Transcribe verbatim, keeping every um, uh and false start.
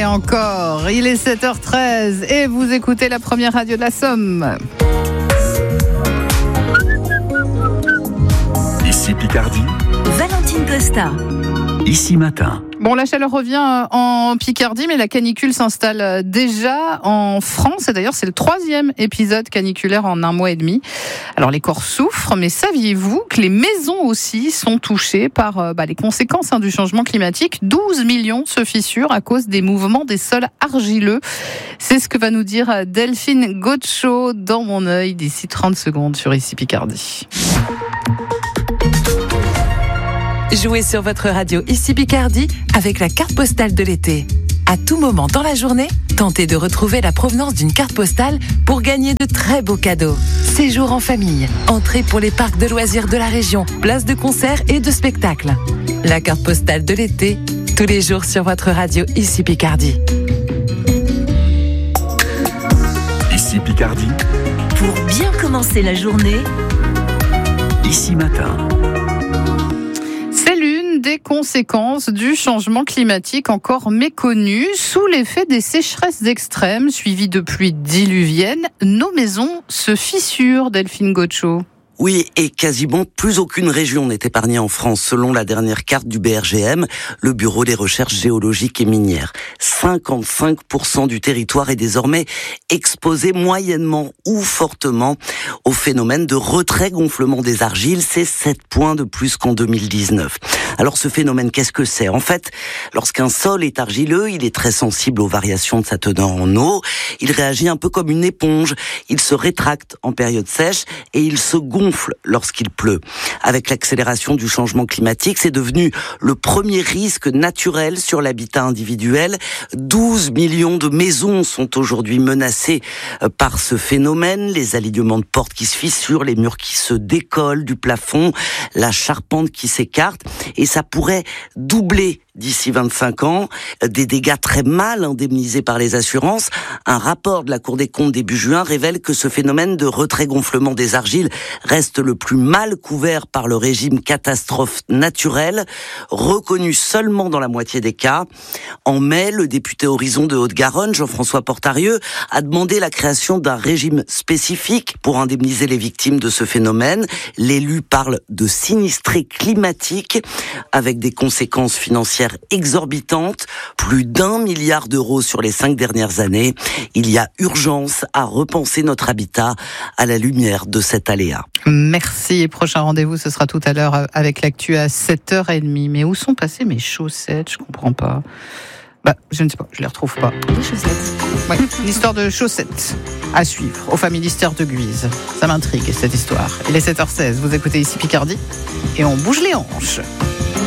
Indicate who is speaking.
Speaker 1: et encore, il est sept heures treize et vous écoutez la première radio de la Somme.
Speaker 2: Ici Picardie,
Speaker 3: Valentine Costa.
Speaker 2: Ici Matin.
Speaker 1: Bon, la chaleur revient en Picardie, mais la canicule s'installe déjà en France. Et d'ailleurs, c'est le troisième épisode caniculaire en un mois et demi. Alors, les corps souffrent, mais saviez-vous que les maisons aussi sont touchées par bah, les conséquences hein, du changement climatique ? douze millions se fissurent à cause des mouvements des sols argileux. C'est ce que va nous dire Delphine Gaucho dans Mon œil d'ici trente secondes sur Ici Picardie.
Speaker 4: Jouez sur votre radio Ici Picardie avec la carte postale de l'été. À tout moment dans la journée, tentez de retrouver la provenance d'une carte postale pour gagner de très beaux cadeaux. Séjour en famille, entrée pour les parcs de loisirs de la région, places de concerts et de spectacles. La carte postale de l'été, tous les jours sur votre radio Ici Picardie.
Speaker 2: Ici Picardie,
Speaker 3: Pour bien commencer la journée,
Speaker 2: Ici Matin.
Speaker 1: C'est l'une des conséquences du changement climatique encore méconnu. Sous l'effet des sécheresses extrêmes suivies de pluies diluviennes, nos maisons se fissurent, Delphine Gaucho.
Speaker 5: Oui, et quasiment plus aucune région n'est épargnée en France, selon la dernière carte du B R G M, le Bureau des recherches géologiques et minières. cinquante-cinq pour cent du territoire est désormais exposé moyennement ou fortement au phénomène de retrait-gonflement des argiles. C'est sept points de plus qu'en deux mille dix-neuf. Alors ce phénomène, qu'est-ce que c'est ? En fait, lorsqu'un sol est argileux, il est très sensible aux variations de sa teneur en eau. Il réagit un peu comme une éponge. Il se rétracte en période sèche et il se gonfle lorsqu'il pleut. Avec l'accélération du changement climatique, c'est devenu le premier risque naturel sur l'habitat individuel. douze millions de maisons sont aujourd'hui menacées par ce phénomène. Les alignements de portes qui se fissurent, les murs qui se décollent du plafond, la charpente qui s'écarte. Et ça pourrait doubler d'ici vingt-cinq ans, des dégâts très mal indemnisés par les assurances. Un rapport de la Cour des comptes début juin révèle que ce phénomène de retrait-gonflement des argiles reste le plus mal couvert par le régime catastrophe naturelle, reconnu seulement dans la moitié des cas. En mai, le député Horizon de Haute-Garonne, Jean-François Portarieux, a demandé la création d'un régime spécifique pour indemniser les victimes de ce phénomène. L'élu parle de sinistrés climatiques avec des conséquences financières exorbitante, plus d'un milliard d'euros sur les cinq dernières années. Il y a urgence à repenser notre habitat à la lumière de cet aléa.
Speaker 1: Merci. Et prochain rendez-vous, ce sera tout à l'heure avec l'actu à sept heures trente. Mais où sont passées mes chaussettes ? Je comprends pas. Bah, je ne sais pas, je les retrouve pas.
Speaker 3: les chaussettes.
Speaker 1: Ouais, une histoire de chaussettes à suivre au Familistère de Guise. Ça m'intrigue, cette histoire. Il est sept heures seize, vous écoutez Ici Picardie et on bouge les hanches.